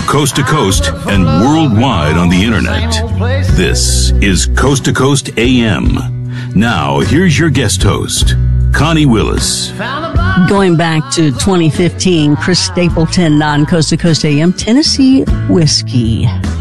coast to coast and worldwide on the internet. This is Coast to Coast AM. Now, here's your guest host, Connie Willis. Going back to 2015, Chris Stapleton on Coast to Coast AM, Tennessee Whiskey.